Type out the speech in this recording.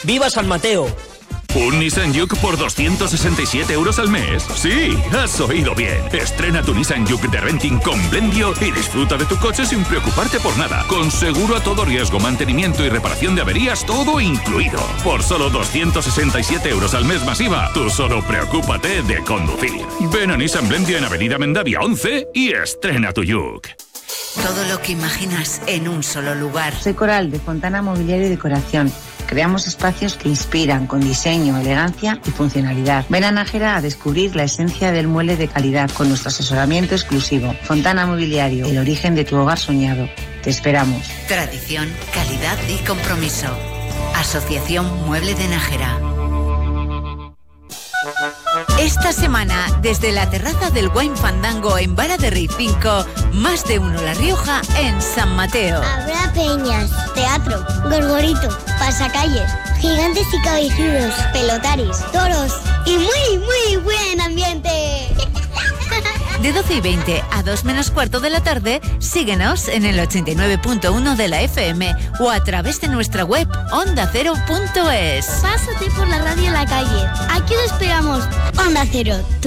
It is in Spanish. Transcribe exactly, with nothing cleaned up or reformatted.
¡Viva San Mateo! ¿Un Nissan Juke por doscientos sesenta y siete euros al mes? Sí, has oído bien. Estrena tu Nissan Juke de renting con Blendio y disfruta de tu coche sin preocuparte por nada. Con seguro a todo riesgo, mantenimiento y reparación de averías, todo incluido. Por solo doscientos sesenta y siete euros al mes masiva, tú solo preocúpate de conducir. Ven a Nissan Blendio en Avenida Mendavia once y estrena tu Juke. Todo lo que imaginas en un solo lugar. Soy Coral, de Fontana Mobiliario y Decoración. Creamos espacios que inspiran con diseño, elegancia y funcionalidad. Ven a Nájera a descubrir la esencia del mueble de calidad con nuestro asesoramiento exclusivo. Fontana Mobiliario, el origen de tu hogar soñado. Te esperamos. Tradición, calidad y compromiso. Asociación Mueble de Nájera. Esta semana, desde la terraza del Wine Fandango en Vara de Rey cinco, más de uno La Rioja en San Mateo. Habrá peñas, teatro, gorgorito, pasacalles, gigantes y cabezudos, pelotaris, toros y muy, muy buen ambiente. De doce y veinte a dos menos cuarto de la tarde, síguenos en el ochenta y nueve punto uno de la F M o a través de nuestra web onda cero punto es. Pásate por la radio en la calle. Aquí lo esperamos. Onda Cero.